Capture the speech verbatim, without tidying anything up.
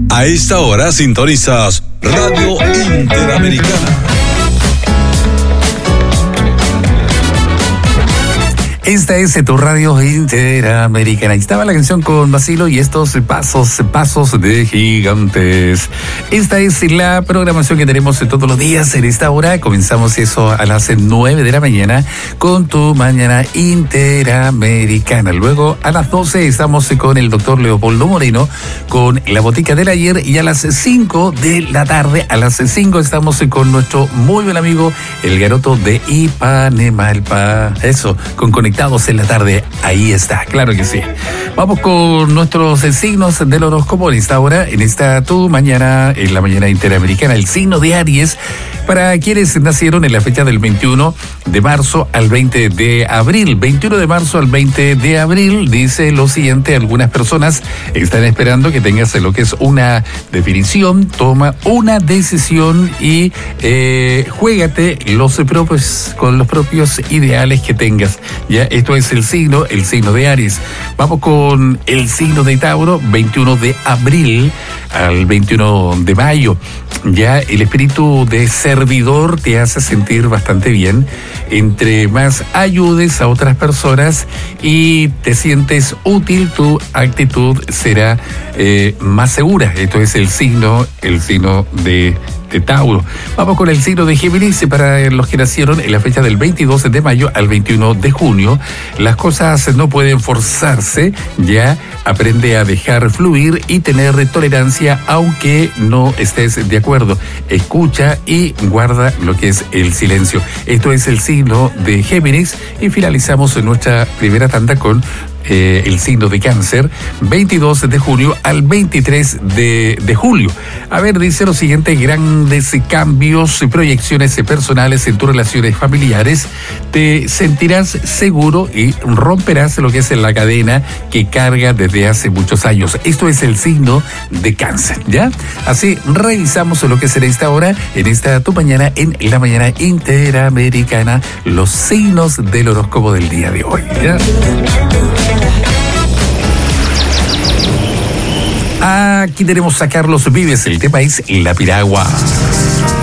A esta hora sintonizas Radio Interamericana. Esta es tu Radio Interamericana. Ahí estaba la canción con Basilo y estos pasos, pasos de gigantes. Esta es la programación que tenemos todos los días en esta hora. Comenzamos eso a las nueve de la mañana con tu Mañana Interamericana. Luego a las doce estamos con el doctor Leopoldo Moreno con la botica del ayer, y a las cinco de la tarde, a las cinco estamos con nuestro muy buen amigo el Garoto de Ipanemalpa. Eso, con Conectados en la tarde, ahí está, claro que sí. Vamos con nuestros signos del horóscopo en esta hora, en esta tu mañana, en la Mañana Interamericana. El signo de Aries, para quienes nacieron en la fecha del veintiuno de marzo al veinte de abril. veintiuno de marzo al veinte de abril, dice lo siguiente: algunas personas están esperando que tengas lo que es una definición, toma una decisión y eh, juégate los propios, con los propios ideales que tengas. Ya, esto es el signo, el signo de Aries. Vamos con el signo de Tauro, veintiuno de abril al veintiuno de mayo. Ya, el espíritu de servidor te hace sentir bastante bien. Entre más ayudes a otras personas y te sientes útil, tu actitud será eh, más segura. Esto es el signo, el signo de de Tauro. Vamos con el signo de Géminis, para los que nacieron en la fecha del veintidós de mayo al veintiuno de junio. Las cosas no pueden forzarse, ya aprende a dejar fluir y tener tolerancia aunque no estés de acuerdo. Escucha y guarda lo que es el silencio. Esto es el signo de Géminis, y finalizamos en nuestra primera tanda con Eh, el signo de Cáncer, veintidós de junio al veintitrés de, de julio. A ver, dice lo siguiente: grandes cambios y proyecciones personales en tus relaciones familiares. Te sentirás seguro y romperás lo que es la cadena que carga desde hace muchos años. Esto es el signo de Cáncer, ¿ya? Así revisamos lo que será esta hora, en esta tu mañana, en la Mañana Interamericana, los signos del horóscopo del día de hoy, ¿ya? Aquí tenemos a Carlos Vives, el tema es La Piragua.